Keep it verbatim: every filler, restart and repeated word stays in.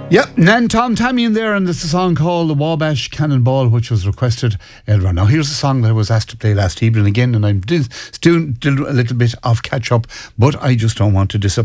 Yep, Nan Tom Tammy in there, and there's a song called The Wabash Cannonball, which was requested earlier on. Now, here's a song that I was asked to play last evening again, and I'm doing, doing a little bit of catch up, but I just don't want to disappoint.